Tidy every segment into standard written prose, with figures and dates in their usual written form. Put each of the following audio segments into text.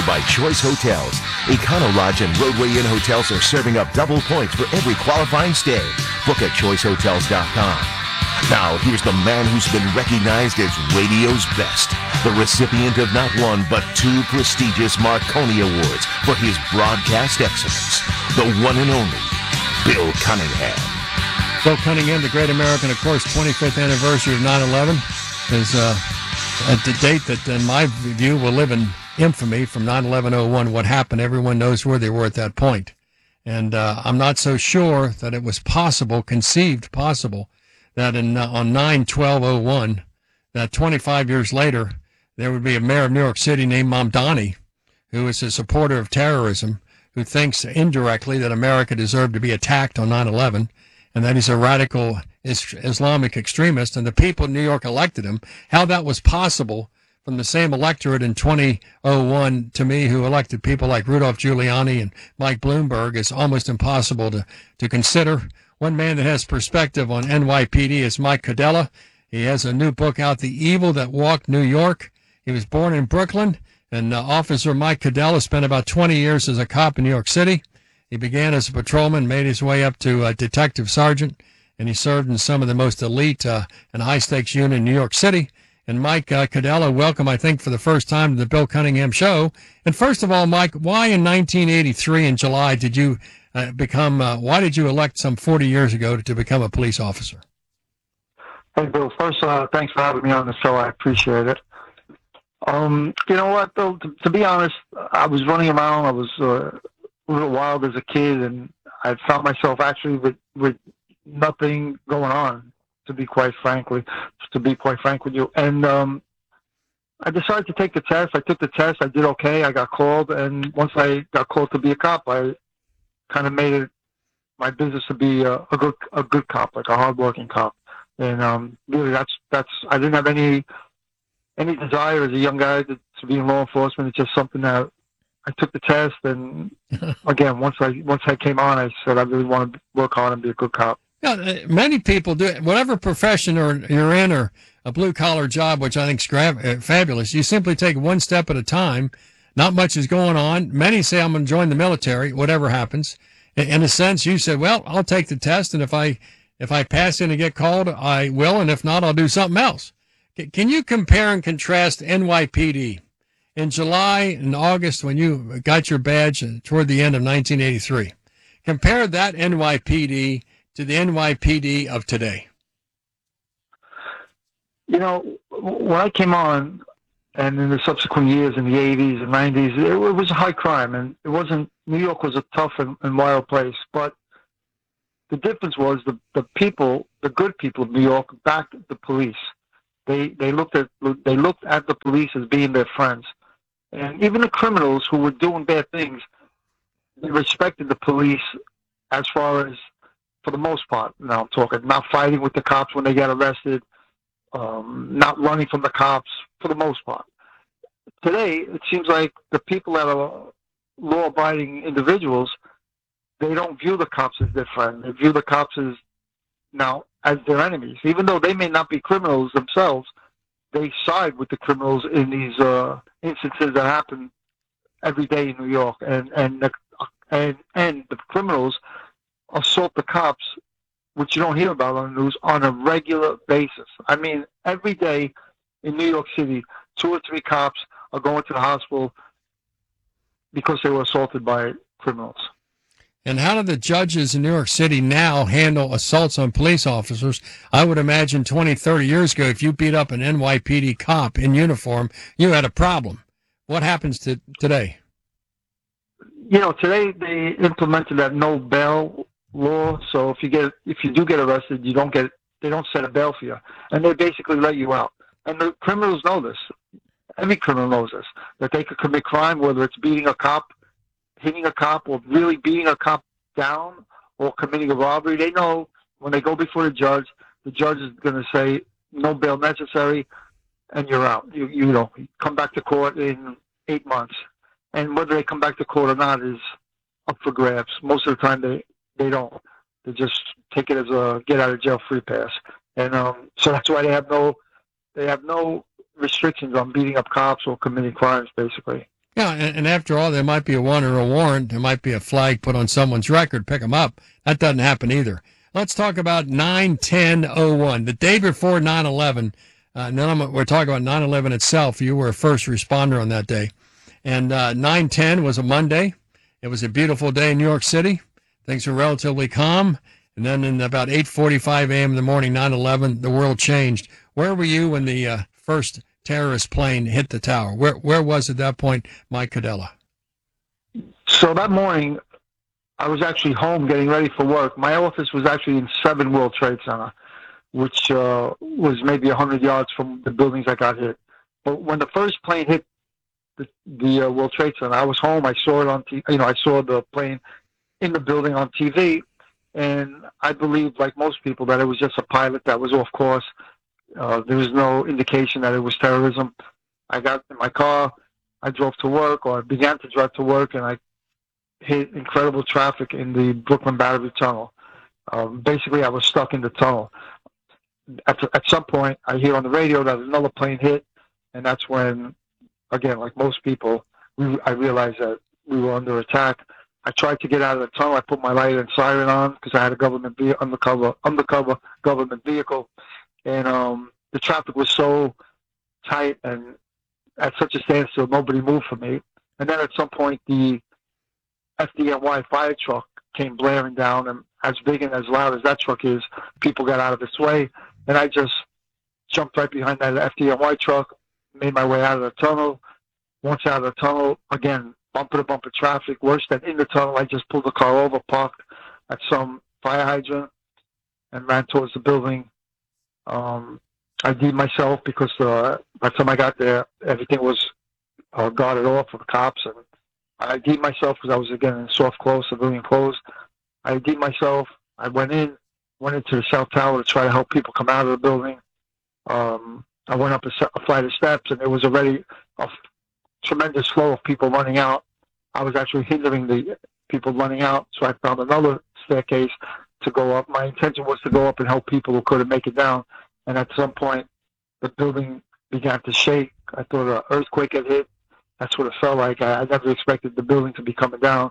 by Choice Hotels. Econo Lodge and Roadway Inn hotels are serving up double points for every qualifying stay. Book at choicehotels.com. Now, here's the man who's been recognized as radio's best, the recipient of not one but two prestigious Marconi Awards for his broadcast excellence, the one and only Bill Cunningham. Bill Cunningham, the great American, of course, 25th anniversary of 9/11 is at the date that, in my view, will live in infamy from 9/11/01. What happened, everyone knows where they were at that point. And I'm not so sure that it was conceived possible, that on 9/12/01, that 25 years later, there would be a mayor of New York City named Mamdani, who is a supporter of terrorism, who thinks indirectly that America deserved to be attacked on 9/11, and that he's a radical Islamic extremist, and the people in New York elected him. How that was possible from the same electorate in 2001, to me, who elected people like Rudolph Giuliani and Mike Bloomberg, is almost impossible to consider. One man that has perspective on NYPD is Mike Cadella. He has a new book out, The Evil That Walked New York. He was born in Brooklyn, and Officer Mike Cadella spent about 20 years as a cop in New York City. He began as a patrolman, made his way up to detective sergeant, and he served in some of the most elite and high-stakes unit in New York City. And Mike Cadella, welcome, I think, for the first time to the Bill Cunningham Show. And first of all, Mike, why in 1983 in July did you why did you elect some 40 years ago to become a police officer? Hey, Bill. First, thanks for having me on the show. I appreciate it. You know what, Bill? To be honest, I was running around. I was a little wild as a kid, and I found myself actually with nothing going on, to be quite frank with you. And I decided to take the test. I took the test. I did okay. I got called, and once I got called to be a cop, I kind of made it my business to be a good cop, like a hardworking cop. And really, that's I didn't have any desire as a young guy to be in law enforcement. It's just something that I took the test, and again, once I came on, I said I really want to work hard and be a good cop. Yeah, many people do it. Whatever profession you're in, or a blue-collar job, which I think is fabulous, you simply take one step at a time. Not much is going on. Many say, I'm going to join the military, whatever happens. In a sense, you said, well, I'll take the test, and if I pass in and get called, I will, and if not, I'll do something else. Can you compare and contrast NYPD in July and August when you got your badge toward the end of 1983? Compare that NYPD to the NYPD of today. You know, when I came on, and in the subsequent years in the 80s and 90s, it was high crime, and it wasn't. New York was a tough and wild place, but the difference was the people, the good people of New York, backed the police. They looked at the police as being their friends, and even the criminals who were doing bad things, they respected the police as far as, for the most part. Now I'm talking not fighting with the cops when they get arrested, not running from the cops, for the most part. Today, it seems like the people that are law-abiding individuals, they don't view the cops as their friend. They view the cops as their enemies. Even though they may not be criminals themselves, they side with the criminals in these instances that happen every day in New York. And the criminals assault the cops, which you don't hear about on the news, on a regular basis. I mean, every day in New York City, 2 or 3 cops are going to the hospital because they were assaulted by criminals. And how do the judges in New York City now handle assaults on police officers? I would imagine 20, 30 years ago, if you beat up an NYPD cop in uniform, you had a problem. What happens today? You know, today they implemented that no bail law. So if you do get arrested, they don't set a bail for you, and they basically let you out. And the criminals know this. Every criminal knows this, that they could commit crime, whether it's beating a cop, hitting a cop, or really beating a cop down, or committing a robbery. They know when they go before the judge is going to say no bail necessary, and you're out. You come back to court in 8 months, and whether they come back to court or not is up for grabs. Most of the time, they don't. They just take it as a get out of jail free pass, and so that's why they have no restrictions on beating up cops or committing crimes, basically. Yeah, and after all, there might be a warrant or a warrant. There might be a flag put on someone's record. Pick them up. That doesn't happen either. Let's talk about 9/10/01, the day before 9/11. We're talking about 9/11 itself. You were a first responder on that day. And 9/10 was a Monday. It was a beautiful day in New York City. Things were relatively calm. And then in about 8:45 a.m. in the morning, 9/11, the world changed. Where were you when the first terrorist plane hit the tower? Where was at that point Mike Cadella? So that morning, I was actually home getting ready for work. My office was actually in 7 World Trade Center, which was maybe 100 yards from the buildings that got hit. But when the first plane hit the World Trade Center, I was home. I saw it on TV. I saw the plane in the building on TV, and I believed, like most people, that it was just a pilot that was off course. There was no indication that it was terrorism. I got in my car, I drove to work, or I began to drive to work, and I hit incredible traffic in the Brooklyn Battery Tunnel. Basically, I was stuck in the tunnel. At some point, I hear on the radio that another plane hit, and that's when, again, like most people, I realized that we were under attack. I tried to get out of the tunnel. I put my light and siren on because I had a undercover government vehicle. And the traffic was so tight and at such a standstill, nobody moved for me. And then at some point, the FDNY fire truck came blaring down, and as big and as loud as that truck is, people got out of its way. And I just jumped right behind that FDNY truck, made my way out of the tunnel. Once out of the tunnle, again, bumper-to-bumper traffic. Worse than in the tunnel, I just pulled the car over, parked at some fire hydrant, and ran towards the building. I did myself because by the time I got there, everything was guarded off with cops. And I did myself because I was, again, in soft clothes, civilian clothes. I did myself. I went into the South Tower to try to help people come out of the building. I went up a flight of steps, and there was already a tremendous flow of people running out. I was actually hindering the people running out, so I found another staircase to go up. My intention was to go up and help people who couldn't make it down. And at some point, the building began to shake. I thought an earthquake had hit. That's what it felt like. I never expected the building to be coming down.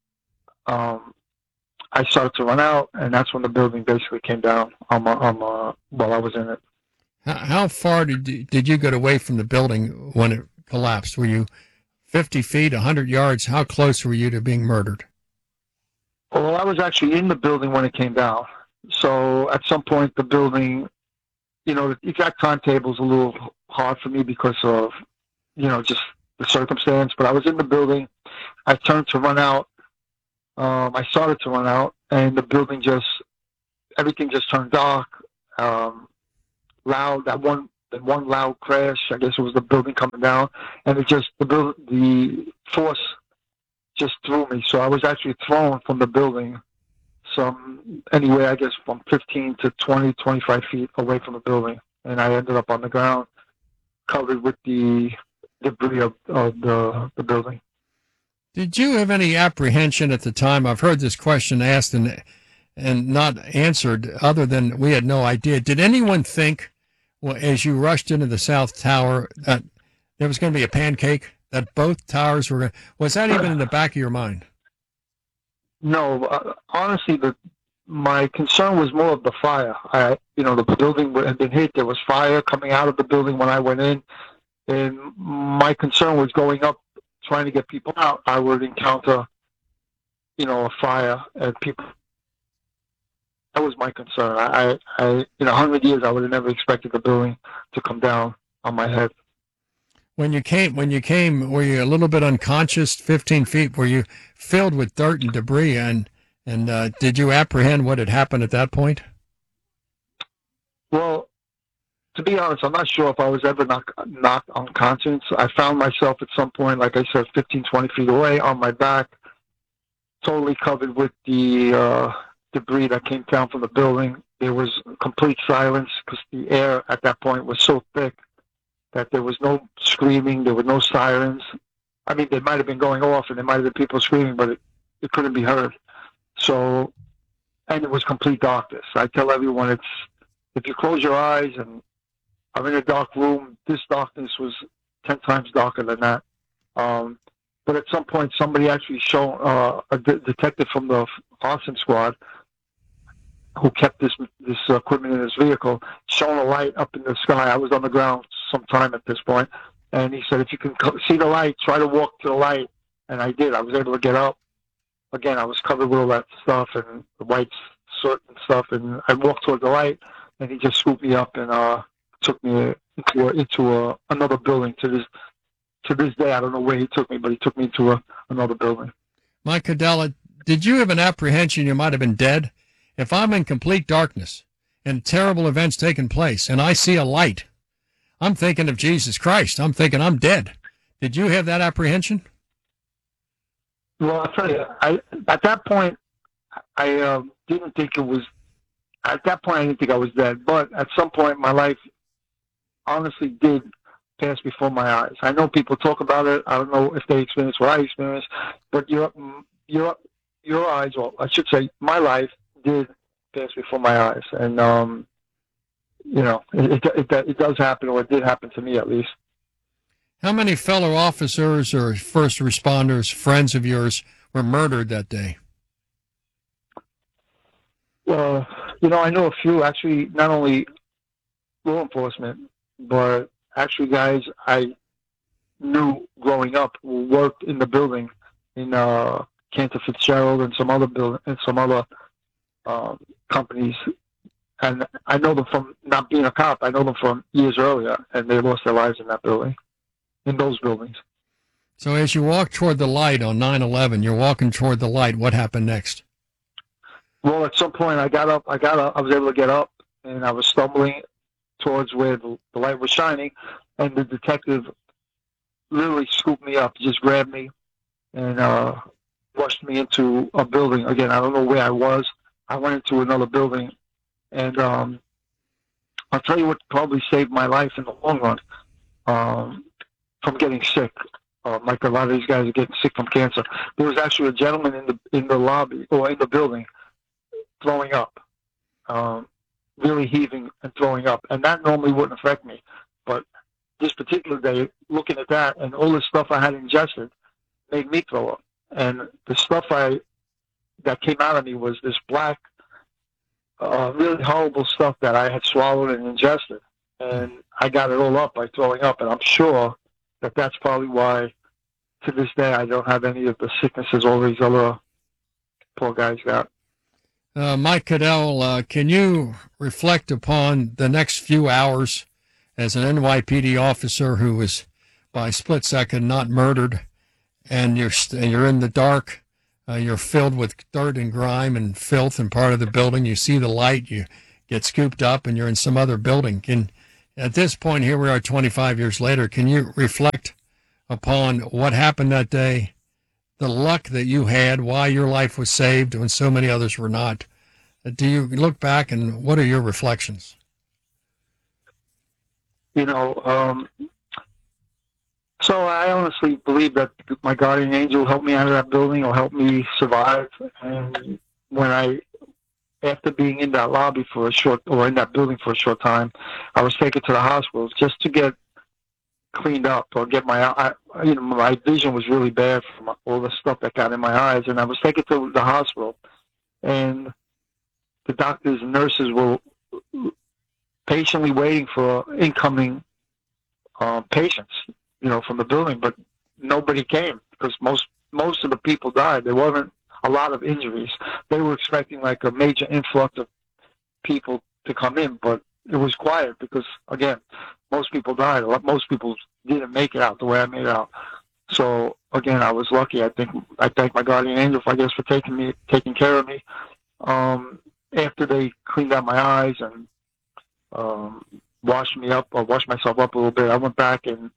I started to run out, and that's when the building basically came down while I was in it. How far did you get away from the building when it collapsed? Were you 50 feet, 100 yards? How close were you to being murdered? Well, I was actually in the building when it came down. So at some point, the building, the exact timetable is a little hard for me because of, just the circumstance. But I was in the building. I turned to run out. I started to run out, and the building everything just turned dark. Loud. That one loud crash. I guess it was the building coming down, and the force just threw me. So I was actually thrown from the building, anywhere, I guess, from 15 to 20, 25 feet away from the building, and I ended up on the ground, covered with the debris of the building. Did you have any apprehension at the time? I've heard this question asked and not answered, other than we had no idea. Did anyone think, as you rushed into the South Tower, that there was going to be a pancake, that both towers were going to... Was that even in the back of your mind? No, honestly, my concern was more of the fire. The building had been hit. There was fire coming out of the building when I went in, and my concern was going up, trying to get people out. I would encounter, a fire and people. That was my concern. I in 100 years, I would have never expected the building to come down on my head. When you came, were you a little bit unconscious? 15 feet? Were you filled with dirt and debris? And did you apprehend what had happened at that point? Well, to be honest, I'm not sure if I was ever knocked unconscious. I found myself at some point, like I said, 15, 20 feet away on my back, totally covered with the debris that came down from the building. There was complete silence because the air at that point was so thick that there was no screaming, there were no sirens. I mean, they might have been going off and there might have been people screaming, but it couldn't be heard. So, and it was complete darkness. I tell everyone, if you close your eyes and are in a dark room, this darkness was 10 times darker than that. But at some point, somebody actually showed a detective from the arson squad who kept this equipment in his vehicle, shone a light up in the sky. I was on the ground sometime at this point, and he said, if you can see the light, try to walk to the light. And I did. I was able to get up. Again, I was covered with all that stuff and the white soot and stuff, and I walked toward the light, and he just scooped me up and took me into another building. To this day, I don't know where he took me, but he took me to another building. Mike Cadella, did you have an apprehension you might have been dead? If I'm in complete darkness and terrible events taking place and I see a light, I'm thinking of Jesus Christ. I'm thinking I'm dead. Did you have that apprehension? Well, I'll tell you, at that point, I didn't think it was, at that point, I didn't think I was dead. But at some point, my life honestly did pass before my eyes. I know people talk about it. I don't know if they experienced what I experienced, but your eyes, or I should say, my life did pass before my eyes, and it does happen, or it did happen to me at least. How many fellow officers or first responders, friends of yours, were murdered that day? I know a few, actually, not only law enforcement, but actually guys I knew growing up who worked in the building in Cantor Fitzgerald and some other companies, and I know them from not being a cop. I know them from years earlier, and they lost their lives in that building, in those buildings. So as you walk toward the light on 9/11, you're walking toward the light. What happened next? Well, at some point, I got up. I was able to get up, and I was stumbling towards where the light was shining, and the detective literally scooped me up, just grabbed me, and rushed me into a building. Again, I don't know where I was. I went into another building, and I'll tell you what probably saved my life in the long run from getting sick. Like a lot of these guys are getting sick from cancer. There was actually a gentleman in the lobby or in the building throwing up, really heaving and throwing up, and that normally wouldn't affect me, but this particular day, looking at that and all the stuff I had ingested, made me throw up. And the stuff that came out of me was this black, really horrible stuff that I had swallowed and ingested. And I got it all up by throwing up. And I'm sure that that's probably why, to this day, I don't have any of the sicknesses all these other poor guys got. Mike Cadell, can you reflect upon the next few hours as an NYPD officer who was, by split second, not murdered, and you're in the dark, you're filled with dirt and grime and filth in part of the building. You see the light, you get scooped up, and you're in some other building. At this point, here we are 25 years later, can you reflect upon what happened that day, the luck that you had, why your life was saved when so many others were not? Do you look back, and what are your reflections? So I honestly believe that my guardian angel helped me out of that building or helped me survive. And after being in that lobby in that building for a short time, I was taken to the hospital just to get cleaned up or get my vision was really bad from all the stuff that got in my eyes. And I was taken to the hospital, and the doctors and nurses were patiently waiting for incoming patients, from the building, but nobody came because most of the people died. There wasn't a lot of injuries. They were expecting like a major influx of people to come in, but it was quiet because, again, most people died. Most people didn't make it out the way I made it out. So again, I was lucky. I thank my guardian angel, I guess, for taking care of me. After they cleaned out my eyes and washed myself up a little bit, I went back and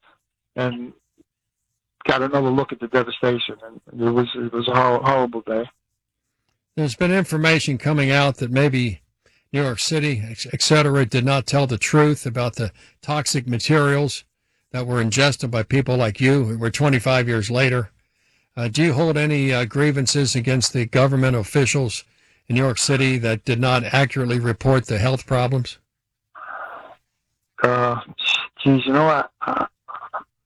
got another look at the devastation, and it was a horrible day. There's been information coming out that maybe New York City, et cetera, did not tell the truth about the toxic materials that were ingested by people like you, who were 25 years later. Do you hold any grievances against the government officials in New York City that did not accurately report the health problems?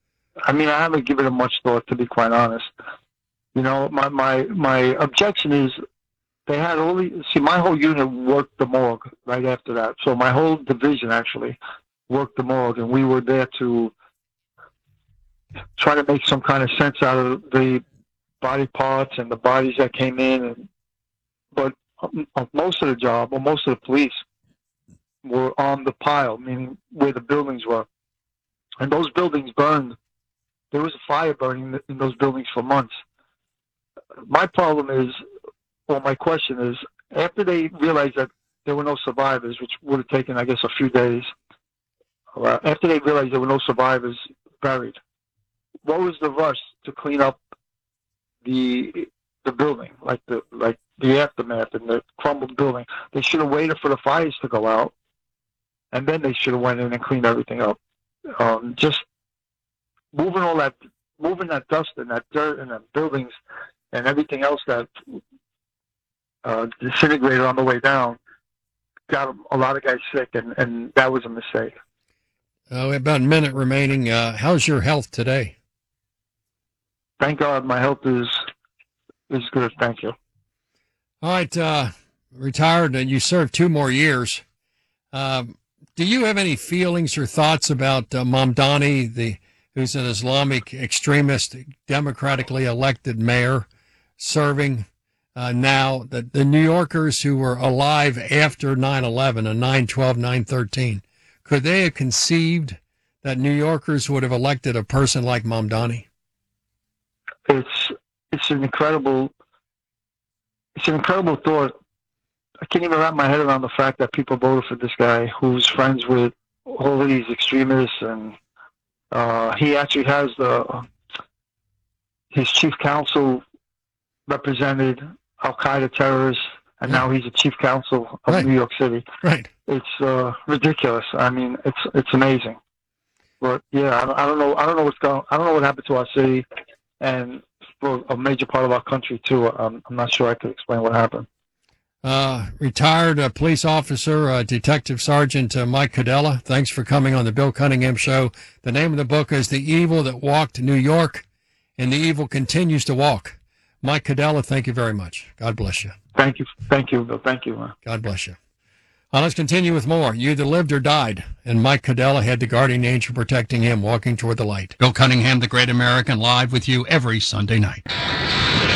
I mean, I haven't given it much thought, to be quite honest. You know, my objection is they had my whole unit worked the morgue right after that. So my whole division actually worked the morgue, and we were there to try to make some kind of sense out of the body parts and the bodies that came in. But most of the job, or most of the police, were on the pile, meaning where the buildings were. And those buildings burned. There was a fire burning in those buildings for months. My problem is, or my question is, after they realized that there were no survivors, which would have taken, I guess, a few days, after they realized there were no survivors buried, what was the rush to clean up the building, like the aftermath and the crumbled building? They should have waited for the fires to go out, and then they should have went in and cleaned everything up. Just moving that dust and that dirt and the buildings and everything else that disintegrated on the way down got a lot of guys sick, and that was a mistake. About a minute remaining. How's your health today? Thank God my health is good. Thank you. All right, retired, and you served 2 more years. Do you have any feelings or thoughts about Mamdani, who's an Islamic extremist, democratically elected mayor, serving now? That the New Yorkers who were alive after 9/11 and 9/12, 9/13, could they have conceived that New Yorkers would have elected a person like Mamdani? It's an incredible thought. I can't even wrap my head around the fact that people voted for this guy who's friends with all of these extremists, and he actually has his chief counsel represented Al-Qaeda terrorists, and now he's a chief counsel of New York City. Right. It's ridiculous. I mean, it's amazing. But yeah, I don't know. I don't know what happened to our city, and for a major part of our country too. I'm not sure I could explain what happened. Retired police officer, Detective Sergeant Mike Cadella, thanks for coming on the Bill Cunningham Show. The name of the book is The Evil That Walked New York, and the Evil Continues to Walk. Mike Cadella, thank you very much. God bless you. Thank you, Bill. Thank you. God bless you. Let's continue with more. You either lived or died, and Mike Cadella had the guardian angel protecting him, walking toward the light. Bill Cunningham, the Great American, live with you every Sunday night.